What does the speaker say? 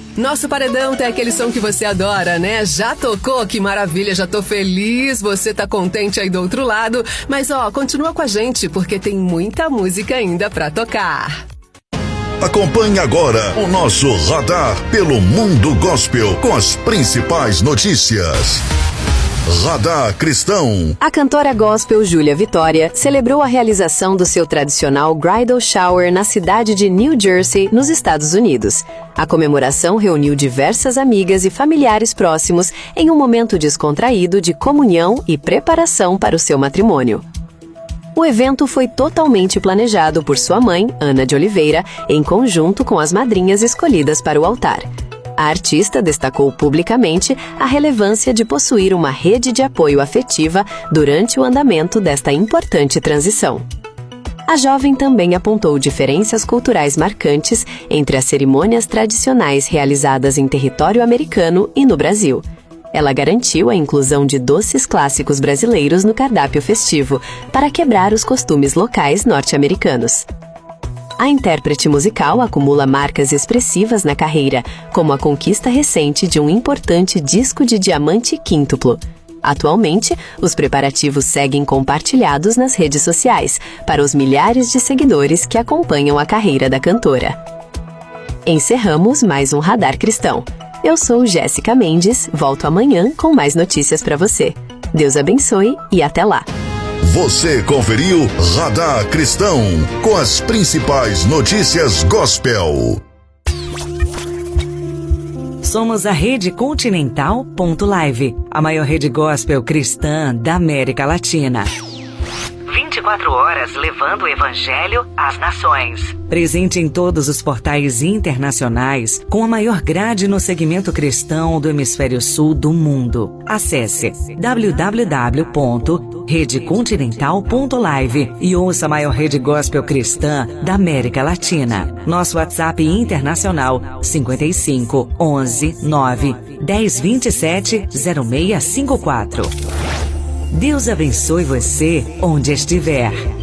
Nosso paredão tem aquele som que você adora, né? Já tocou? Que maravilha, já tô feliz, você tá contente aí do outro lado. Mas continua com a gente, porque tem muita música ainda pra tocar. Acompanhe agora o nosso Radar pelo Mundo Gospel com as principais notícias. Radar Cristão. A cantora gospel Júlia Vitória celebrou a realização do seu tradicional Bridal Shower na cidade de New Jersey, nos Estados Unidos. A comemoração reuniu diversas amigas e familiares próximos em um momento descontraído de comunhão e preparação para o seu matrimônio. O evento foi totalmente planejado por sua mãe, Ana de Oliveira, em conjunto com as madrinhas escolhidas para o altar. A artista destacou publicamente a relevância de possuir uma rede de apoio afetiva durante o andamento desta importante transição. A jovem também apontou diferenças culturais marcantes entre as cerimônias tradicionais realizadas em território americano e no Brasil. Ela garantiu a inclusão de doces clássicos brasileiros no cardápio festivo, para quebrar os costumes locais norte-americanos. A intérprete musical acumula marcas expressivas na carreira, como a conquista recente de um importante disco de diamante quíntuplo. Atualmente, os preparativos seguem compartilhados nas redes sociais, para os milhares de seguidores que acompanham a carreira da cantora. Encerramos mais um Radar Cristão. Eu sou Jéssica Mendes, volto amanhã com mais notícias para você. Deus abençoe e até lá! Você conferiu Radar Cristão com as principais notícias gospel. Somos a Rede Continental.live, a maior rede gospel cristã da América Latina. 24 horas levando o Evangelho às nações. Presente em todos os portais internacionais, com a maior grade no segmento cristão do hemisfério sul do mundo. Acesse www.redecontinental.live e ouça a maior rede gospel cristã da América Latina. Nosso WhatsApp internacional 55 11 9 10 27 0654. Deus abençoe você onde estiver.